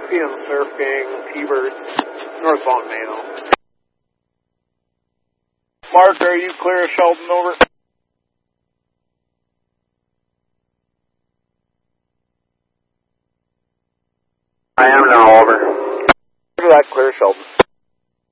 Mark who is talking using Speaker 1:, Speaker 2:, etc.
Speaker 1: PM surfing, T-Bird, northbound Mayo.
Speaker 2: Mark, are you clear of Shelton, over?
Speaker 3: I am now, over.
Speaker 2: After that, clear Shelton.